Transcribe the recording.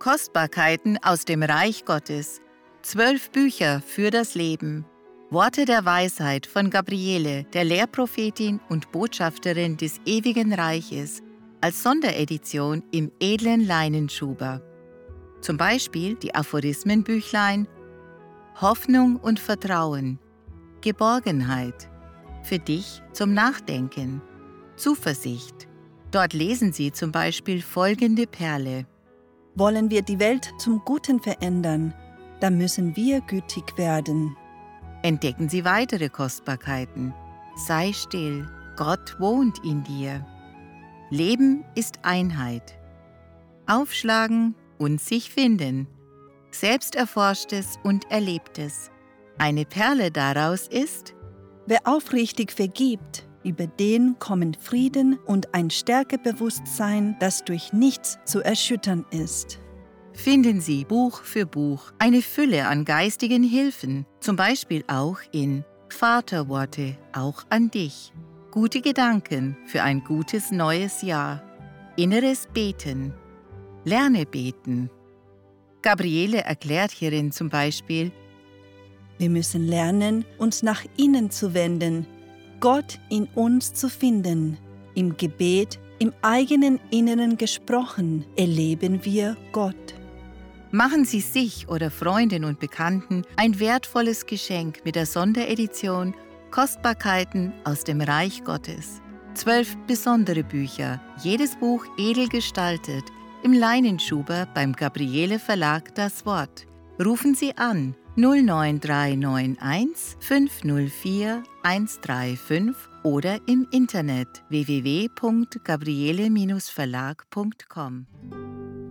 Kostbarkeiten aus dem Reich Gottes. 12 Bücher für das Leben. Worte der Weisheit von Gabriele, der Lehrprophetin und Botschafterin des ewigen Reiches, als Sonderedition im edlen Leinenschuber. Zum Beispiel die Aphorismenbüchlein Hoffnung und Vertrauen, Geborgenheit, für dich zum Nachdenken, Zuversicht. Dort lesen Sie zum Beispiel folgende Perle. Wollen wir die Welt zum Guten verändern, dann müssen wir gütig werden. Entdecken Sie weitere Kostbarkeiten. Sei still, Gott wohnt in dir. Leben ist Einheit. Aufschlagen und sich finden. Selbsterforschtes und Erlebtes. Eine Perle daraus ist: Wer aufrichtig vergibt, über den kommen Frieden und ein Stärkebewusstsein, das durch nichts zu erschüttern ist. Finden Sie Buch für Buch eine Fülle an geistigen Hilfen, zum Beispiel auch in Vaterworte, auch an dich. Gute Gedanken für ein gutes neues Jahr. Inneres Beten. Lerne beten. Gabriele erklärt hierin zum Beispiel: Wir müssen lernen, uns nach innen zu wenden, Gott in uns zu finden. Im Gebet, im eigenen Inneren gesprochen, erleben wir Gott. Machen Sie sich oder Freunden und Bekannten ein wertvolles Geschenk mit der Sonderedition Kostbarkeiten aus dem Reich Gottes. 12 besondere Bücher, jedes Buch edel gestaltet, im Leinenschuber beim Gabriele Verlag das Wort. Rufen Sie an 09391 504 135 oder im Internet www.gabriele-verlag.com.